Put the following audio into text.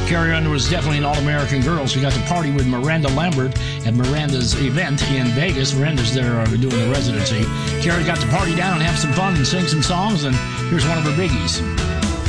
Carrie Underwood was definitely an all-American girl. She got to party with Miranda Lambert at Miranda's event in Vegas. Miranda's there doing the residency. Carrie got to party down and have some fun and sing some songs, and here's one of her biggies.